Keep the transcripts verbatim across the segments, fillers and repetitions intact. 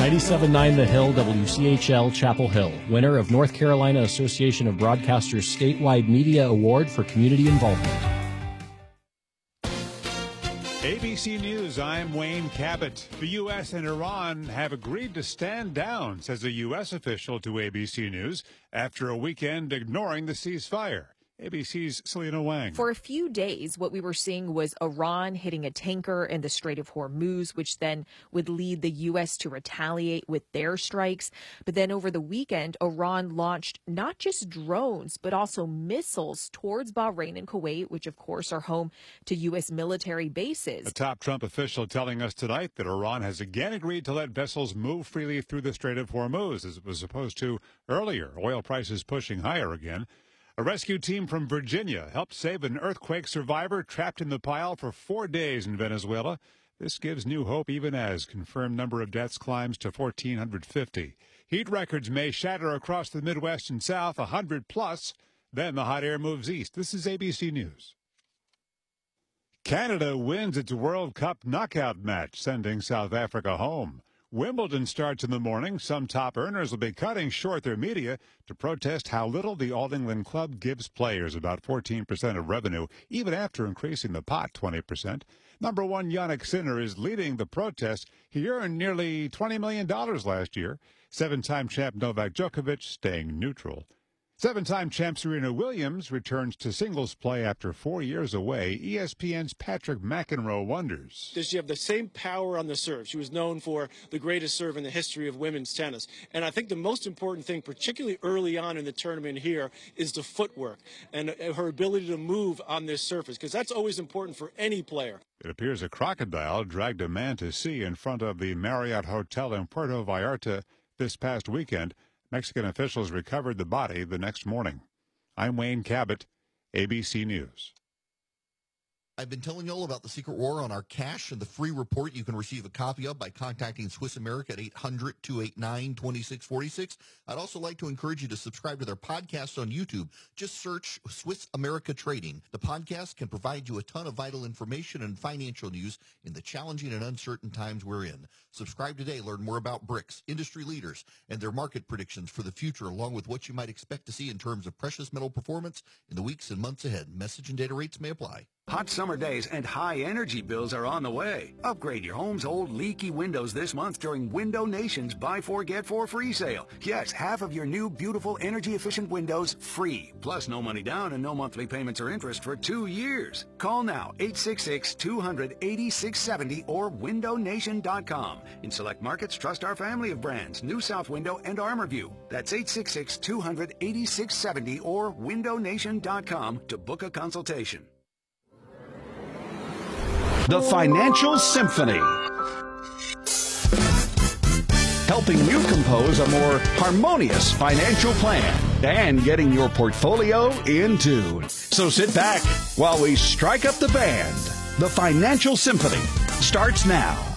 ninety-seven point nine The Hill, W C H L, Chapel Hill. Winner of North Carolina Association of Broadcasters Statewide Media Award for Community Involvement. A B C News, I'm Wayne Cabot. The U S and Iran have agreed to stand down, says a U S official to A B C News, after a weekend ignoring the ceasefire. A B C's Selena Wang. For a few days, what we were seeing was Iran hitting a tanker in the Strait of Hormuz, which then would lead the U S to retaliate with their strikes. But then over the weekend, Iran launched not just drones, but also missiles towards Bahrain and Kuwait, which, of course, are home to U S military bases. A top Trump official telling us tonight that Iran has again agreed to let vessels move freely through the Strait of Hormuz, as it was supposed to earlier. Oil prices pushing higher again. A rescue team from Virginia helped save an earthquake survivor trapped in the pile for four days in Venezuela. This gives new hope even as confirmed number of deaths climbs to one thousand four hundred fifty. Heat records may shatter across the Midwest and South, one hundred plus. Then the hot air moves east. This is A B C News. Canada wins its World Cup knockout match, sending South Africa home. Wimbledon starts in the morning. Some top earners will be cutting short their media to protest how little the All England club gives players, about fourteen percent of revenue, even after increasing the pot twenty percent. Number one Jannik Sinner is leading the protest. He earned nearly twenty million dollars last year. Seven-time champ Novak Djokovic staying neutral. Seven-time champ Serena Williams returns to singles play after four years away. E S P N's Patrick McEnroe wonders. Does she have the same power on the serve? She was known for the greatest serve in the history of women's tennis. And I think the most important thing, particularly early on in the tournament here, is the footwork and her ability to move on this surface, because that's always important for any player. It appears a crocodile dragged a man to sea in front of the Marriott Hotel in Puerto Vallarta this past weekend. Mexican officials recovered the body the next morning. I'm Wayne Cabot, A B C News. I've been telling you all about the secret war on our cash and the free report you can receive a copy of by contacting Swiss America at eight hundred, two eight nine, two six four six. I'd also like to encourage you to subscribe to their podcast on YouTube. Just search Swiss America Trading. The podcast can provide you a ton of vital information and financial news in the challenging and uncertain times we're in. Subscribe today. Learn more about BRICS, industry leaders, and their market predictions for the future, along with what you might expect to see in terms of precious metal performance in the weeks and months ahead. Message and data rates may apply. Hot summer days and high energy bills are on the way. Upgrade your home's old leaky windows this month during Window Nation's Buy Four Get Four free sale. Yes, half of your new beautiful energy efficient windows free. Plus no money down and no monthly payments or interest for two years. Call now, eight six six, two hundred, eighty-six seventy or window nation dot com. In select markets, trust our family of brands, New South Window and ArmorView. That's eight six six, two hundred, eighty-six seventy or window nation dot com to book a consultation. The Financial Symphony, helping you compose a more harmonious financial plan and getting your portfolio in tune. So sit back while we strike up the band. The Financial Symphony starts now.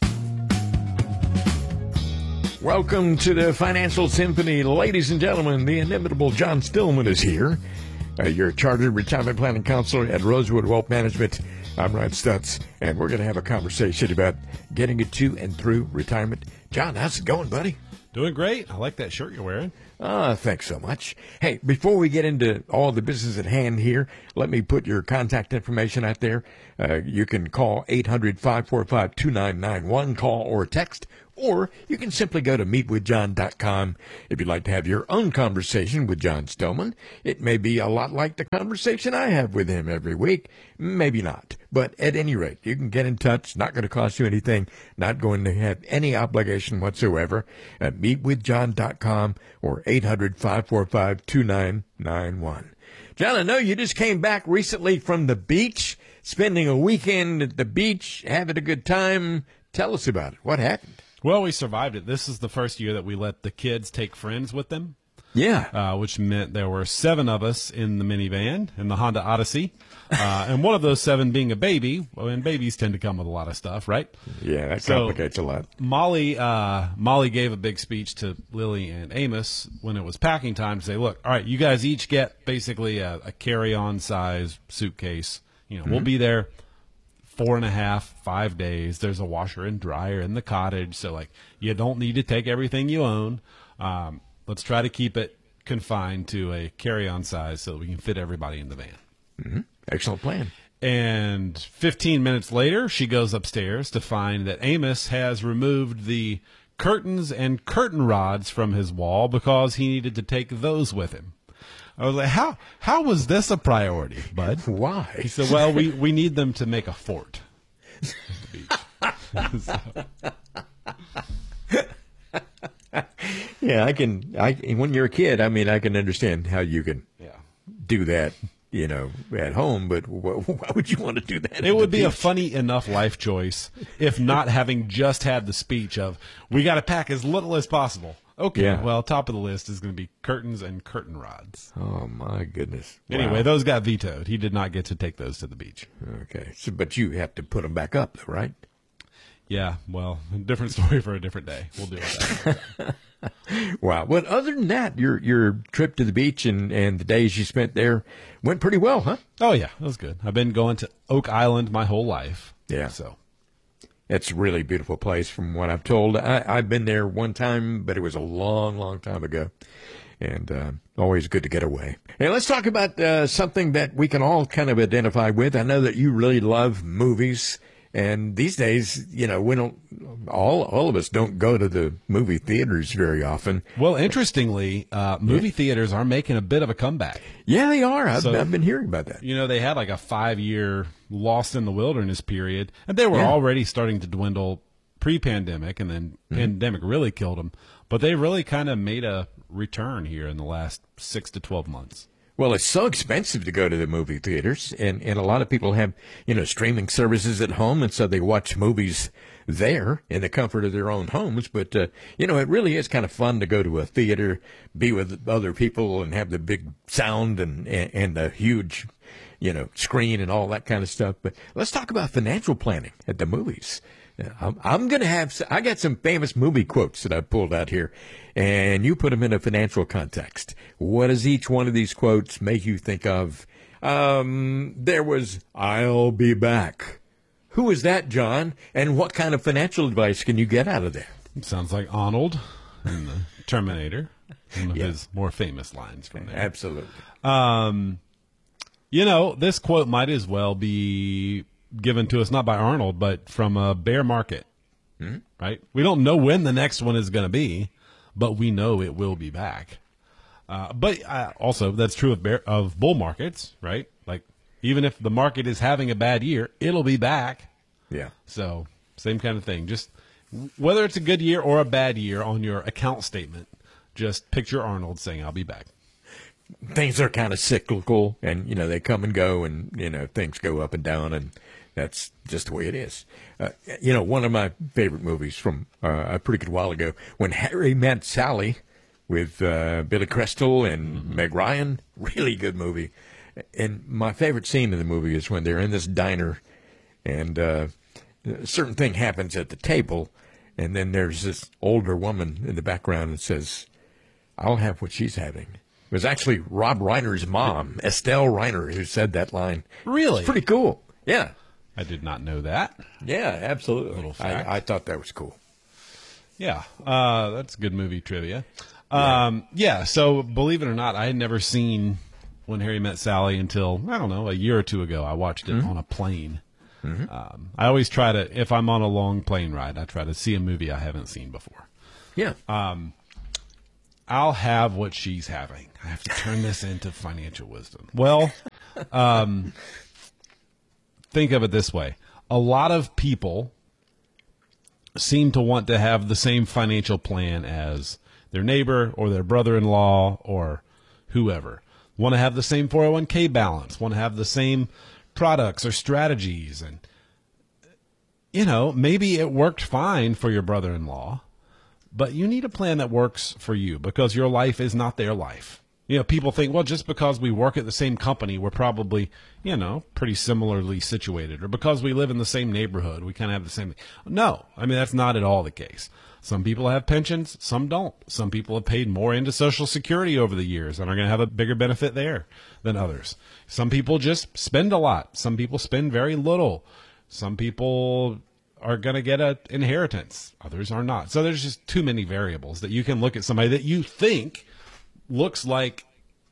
Welcome to the Financial Symphony. Ladies and gentlemen, the inimitable John Stillman is here. Uh, your chartered retirement planning counselor at Rosewood Wealth Management. I'm Ryan Stutz, and we're going to have a conversation about getting it to and through retirement. John, how's it going, buddy? Doing great. I like that shirt you're wearing. Ah, thanks so much. Hey, before we get into all the business at hand here, let me put your contact information out there. Uh, you can call eight hundred, five four five, two nine nine one, call or text, or you can simply go to meet with john dot com if you'd like to have your own conversation with John Stillman. It may be a lot like the conversation I have with him every week. Maybe not. But at any rate, you can get in touch. Not going to cost you anything. Not going to have any obligation whatsoever. At meet with john dot com or eight hundred, five four five, two nine nine one. John, I know you just came back recently from the beach, spending a weekend at the beach, having a good time. Tell us about it. What happened? Well, we survived it. This is the first year that we let the kids take friends with them. Yeah. Uh, which meant there were seven of us in the minivan, in the Honda Odyssey. Uh, and one of those seven being a baby. Well, and babies tend to come with a lot of stuff, right? Yeah, that so complicates a lot. Molly, uh, Molly gave a big speech to Lily and Amos when it was packing time to say, look, all right, you guys each get basically a, a carry-on size suitcase. You know, mm-hmm. We'll be there four and a half, five days. There's a washer and dryer in the cottage. So, like, you don't need to take everything you own. Um, let's try to keep it confined to a carry-on size so that we can fit everybody in the van. Mm-hmm. Excellent plan. And fifteen minutes later, she goes upstairs to find that Amos has removed the curtains and curtain rods from his wall because he needed to take those with him. I was like, how how was this a priority, bud? Why? He said, well, we, we need them to make a fort. So. Yeah, I can. I when you're a kid, I mean, I can understand how you can Yeah. do that, you know, at home. But wh- why would you want to do that? It would be a funny enough life choice if not having just had the speech of, we got to pack as little as possible. Okay, Yeah. well, top of the list is going to be curtains and curtain rods. Oh my goodness! Anyway, Wow. those got vetoed. He did not get to take those to the beach. Okay, so but you have to put them back up, though, right? Yeah, well, different story for a different day. We'll deal with that. Wow. Well, other than that, your your trip to the beach and, and the days you spent there went pretty well, huh? Oh, yeah, that was good. I've been going to Oak Island my whole life. Yeah. So, It's a really beautiful place from what I've told. I, I've been there one time, but it was a long, long time ago. And uh, always good to get away. Hey, let's talk about uh, something that we can all kind of identify with. I know that you really love movies. And these days, you know, we don't, all all of us don't go to the movie theaters very often. well, interestingly, uh, movie yeah. theaters are making a bit of a comeback. Yeah, they are. I've, So, I've been hearing about that. You know, they had like a five-year lost in the wilderness period, and they were Yeah. already starting to dwindle pre-pandemic, and then Mm-hmm. pandemic really killed them. But they really kind of made a return here in the last six to twelve months. Well, it's so expensive to go to the movie theaters, and, and a lot of people have, you know, streaming services at home, and so they watch movies there in the comfort of their own homes. But, uh, you know, it really is kind of fun to go to a theater, be with other people, and have the big sound and, and, and the huge, you know, screen and all that kind of stuff. But let's talk about financial planning at the movies. I'm, I'm going to have, I got some famous movie quotes that I pulled out here, and you put them in a financial context. What does each one of these quotes make you think of? Um, there was, I'll be back. Who is that, John? And what kind of financial advice can you get out of that? It sounds like Arnold in the Terminator, one of Yeah. his more famous lines from there. Absolutely. Um, you know, this quote might as well be given to us not by Arnold, but from a bear market, mm-hmm. right? We don't know when the next one is going to be, but we know it will be back. Uh, but uh, also, that's true of bear, of bull markets, right? Like, even if the market is having a bad year, it'll be back. Yeah. So, same kind of thing. Just whether it's a good year or a bad year on your account statement, just picture Arnold saying, I'll be back. Things are kind of cyclical, and, you know, they come and go, and, you know, things go up and down, and that's just the way it is. Uh, you know, one of my favorite movies from uh, a pretty good while ago, When Harry Met Sally, with uh, Billy Crystal and mm-hmm. Meg Ryan, really good movie. And my favorite scene in the movie is when they're in this diner, and uh, a certain thing happens at the table, and then there's this older woman in the background that says, I'll have what she's having. It was actually Rob Reiner's mom, Estelle Reiner, who said that line. Really? It's pretty cool. Yeah. I did not know that. Yeah, absolutely. Little fact. I, I thought that was cool. Yeah, uh, that's good movie trivia. Um, yeah. yeah, so believe it or not, I had never seen When Harry Met Sally until, I don't know, a year or two ago. I watched it mm-hmm. on a plane. Mm-hmm. Um, I always try to, if I'm on a long plane ride, I try to see a movie I haven't seen before. Yeah. Um, I'll have what she's having. I have to turn this into financial wisdom. Well, um, think of it this way. A lot of people seem to want to have the same financial plan as their neighbor or their brother-in-law or whoever. Want to have the same four oh one k balance, want to have the same products or strategies. And, you know, maybe it worked fine for your brother-in-law, but you need a plan that works for you because your life is not their life. You know, people think, well, just because we work at the same company, we're probably, you know, pretty similarly situated. Or because we live in the same neighborhood, we kind of have the same. No, I mean, that's not at all the case. Some people have pensions, some don't. Some people have paid more into Social Security over the years and are going to have a bigger benefit there than others. Some people just spend a lot. Some people spend very little. Some people are going to get an inheritance. Others are not. So there's just too many variables that you can look at somebody that you think looks like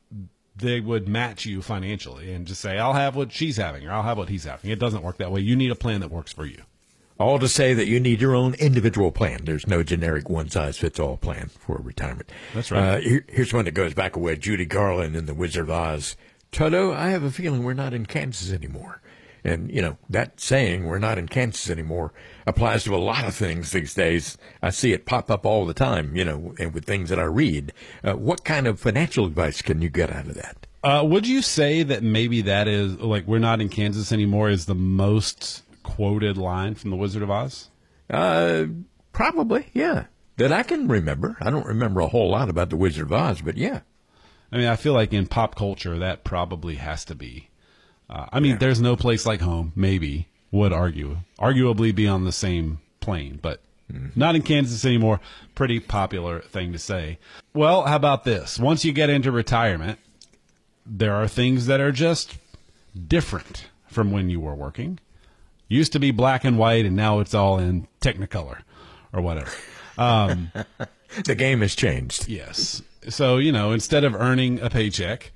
they would match you financially and just say, I'll have what she's having or I'll have what he's having. It doesn't work that way. You need a plan that works for you. All to say that you need your own individual plan. There's no generic one-size-fits-all plan for retirement. That's right. Uh, here, here's one that goes back a way. Judy Garland in The Wizard of Oz. Toto, I have a feeling we're not in Kansas anymore. And, you know, that saying, we're not in Kansas anymore, applies to a lot of things these days. I see it pop up all the time, you know, and with things that I read. Uh, what kind of financial advice can you get out of that? Uh, would you say that maybe that is, like, we're not in Kansas anymore is the most quoted line from The Wizard of Oz? Uh, probably, yeah. That I can remember. I don't remember a whole lot about The Wizard of Oz, but yeah. I mean, I feel like in pop culture, that probably has to be. Uh, I mean, yeah. There's no place like home, maybe, would argue, arguably be on the same plane, but mm-hmm. not in Kansas anymore. Pretty popular thing to say. Well, how about this? Once you get into retirement, there are things that are just different from when you were working. Used to be black and white, and now it's all in Technicolor or whatever. Um, the game has changed. Yes. So, you know, instead of earning a paycheck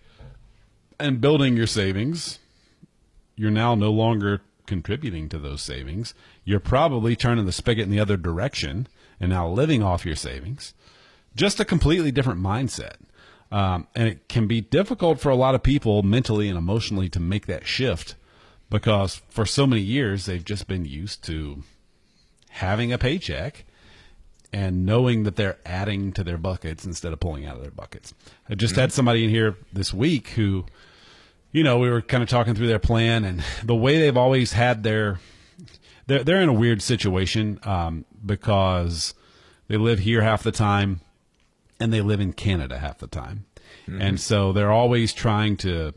and building your savings, you're now no longer contributing to those savings. You're probably turning the spigot in the other direction and now living off your savings. Just a completely different mindset. Um, and it can be difficult for a lot of people mentally and emotionally to make that shift because for so many years they've just been used to having a paycheck and knowing that they're adding to their buckets instead of pulling out of their buckets. I just mm-hmm. had somebody in here this week who, you know, we were kind of talking through their plan and the way they've always had their, they're, they're in a weird situation um, because they live here half the time and they live in Canada half the time. Mm-hmm. And so they're always trying to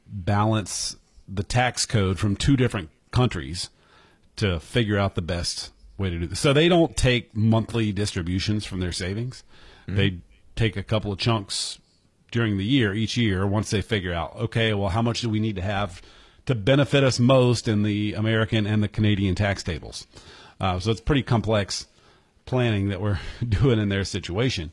balance the tax code from two different countries to figure out the best way to do this. So they don't take monthly distributions from their savings. Mm-hmm. They take a couple of chunks during the year, each year, once they figure out, okay, well, how much do we need to have to benefit us most in the American and the Canadian tax tables? Uh, so it's pretty complex planning that we're doing in their situation.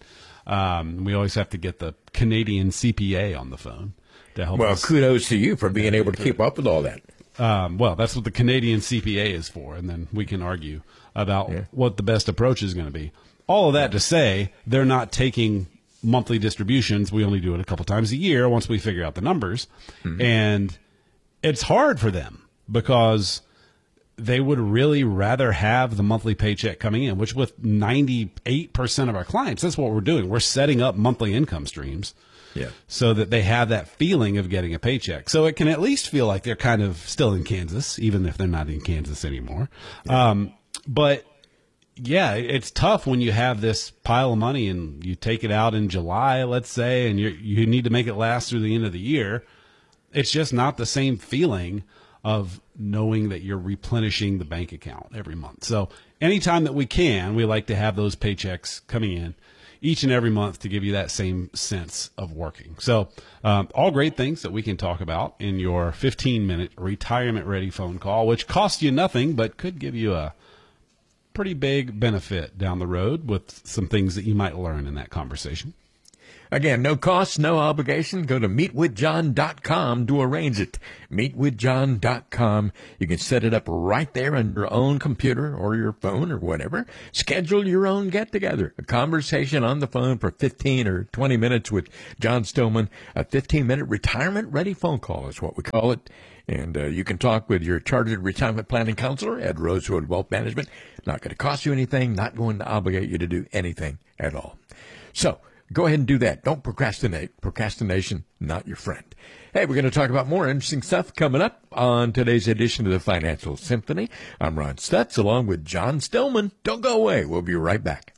Um, we always have to get the Canadian C P A on the phone to help well, us. Well, kudos to you for being able to keep up with all that. Um, well, that's what the Canadian C P A is for, and then we can argue about yeah. what the best approach is going to be. All of that to say, they're not taking monthly distributions. We only do it a couple times a year once we figure out the numbers. Mm-hmm. And it's hard for them because they would really rather have the monthly paycheck coming in, which with ninety-eight percent of our clients, that's what we're doing. We're setting up monthly income streams yeah. so that they have that feeling of getting a paycheck. So it can at least feel like they're kind of still in Kansas, even if they're not in Kansas anymore. Yeah. Um, but yeah, it's tough when you have this pile of money and you take it out in July, let's say, and you you need to make it last through the end of the year. It's just not the same feeling of knowing that you're replenishing the bank account every month. So anytime that we can, we like to have those paychecks coming in each and every month to give you that same sense of working. So um, all great things that we can talk about in your fifteen-minute retirement-ready phone call, which costs you nothing but could give you a pretty big benefit down the road with some things that you might learn in that conversation. Again, no cost, no obligation. Go to meet with john dot com to arrange it. meet with john dot com. You can set it up right there on your own computer or your phone or whatever. Schedule your own get-together. A conversation on the phone for fifteen or twenty minutes with John Stillman. A fifteen-minute retirement-ready phone call is what we call it. And uh, you can talk with your chartered retirement planning counselor at Rosewood Wealth Management. Not going to cost you anything, not going to obligate you to do anything at all. So go ahead and do that. Don't procrastinate. Procrastination, not your friend. Hey, we're going to talk about more interesting stuff coming up on today's edition of the Financial Symphony. I'm Ron Stutz along with John Stillman. Don't go away. We'll be right back.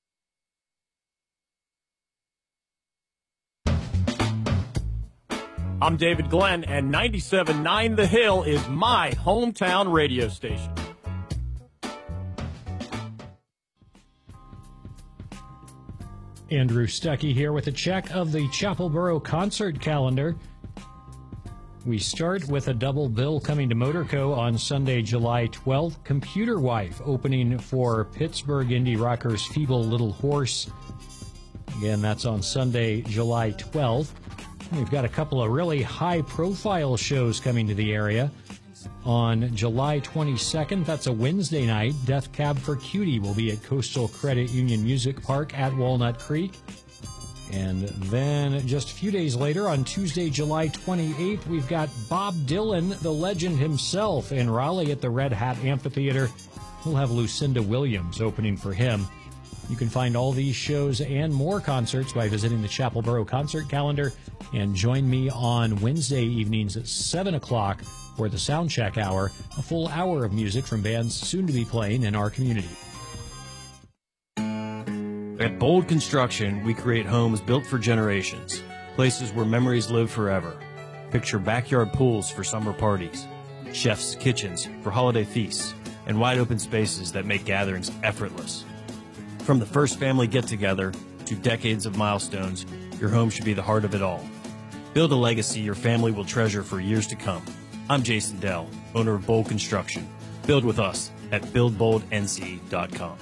I'm David Glenn, and ninety-seven point nine The Hill is my hometown radio station. Andrew Stuckey here with a check of the Chapel Borough concert calendar. We start with a double bill coming to Motorco on Sunday, July twelfth. Computer Wife opening for Pittsburgh indie rockers Feeble Little Horse. Again, that's on Sunday, July twelfth. We've got a couple of really high-profile shows coming to the area. On July twenty-second, that's a Wednesday night, Death Cab for Cutie will be at Coastal Credit Union Music Park at Walnut Creek. And then just a few days later, on Tuesday, July twenty-eighth, we've got Bob Dylan, the legend himself, in Raleigh at the Red Hat Amphitheater. We'll have Lucinda Williams opening for him. You can find all these shows and more concerts by visiting the Chapel Borough concert calendar. And join me on Wednesday evenings at seven o'clock for the Soundcheck Hour, a full hour of music from bands soon to be playing in our community. At Bold Construction, we create homes built for generations, places where memories live forever. Picture backyard pools for summer parties, chefs' kitchens for holiday feasts, and wide open spaces that make gatherings effortless. From the first family get-together to decades of milestones, your home should be the heart of it all. Build a legacy your family will treasure for years to come. I'm Jason Dell, owner of Bold Construction. Build with us at build bold N C dot com.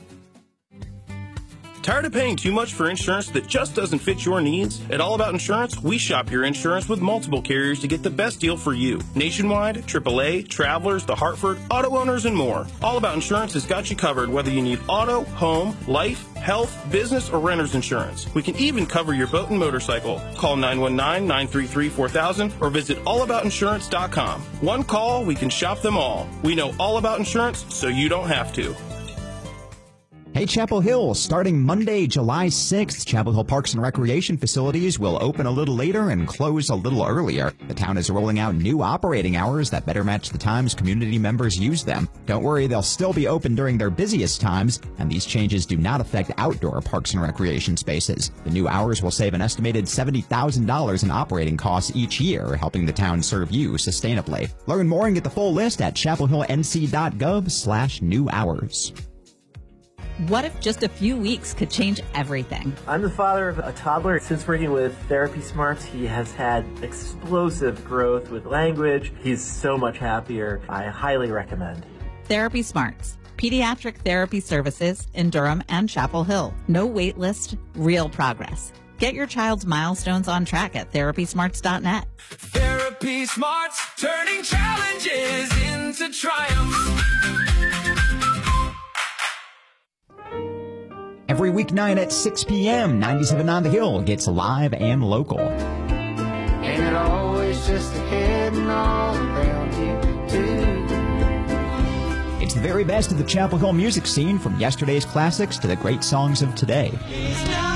Tired of paying too much for insurance that just doesn't fit your needs? At All About Insurance, we shop your insurance with multiple carriers to get the best deal for you. Nationwide, triple A, Travelers, The Hartford, auto owners, and more. All About Insurance has got you covered whether you need auto, home, life, health, business, or renter's insurance. We can even cover your boat and motorcycle. Call nine one nine, nine three three, four thousand or visit all about insurance dot com. One call, we can shop them all. We know all about insurance, so you don't have to. Hey, Chapel Hill, starting Monday, July sixth, Chapel Hill Parks and Recreation facilities will open a little later and close a little earlier. The town is rolling out new operating hours that better match the times community members use them. Don't worry, they'll still be open during their busiest times, and these changes do not affect outdoor parks and recreation spaces. The new hours will save an estimated seventy thousand dollars in operating costs each year, helping the town serve you sustainably. Learn more and get the full list at chapel hill n c dot gov slash new hours. What if just a few weeks could change everything? I'm the father of a toddler. Since working with Therapy Smarts, he has had explosive growth with language. He's so much happier. I highly recommend. Therapy Smarts. Pediatric therapy services in Durham and Chapel Hill. No wait list, real progress. Get your child's milestones on track at therapy smarts dot net. Therapy Smarts, turning challenges into triumphs. Every weeknight at six p.m., ninety-seven on the Hill gets live and local. And it always just ahead and all around you, too. It's the very best of the Chapel Hill music scene, from yesterday's classics to the great songs of today.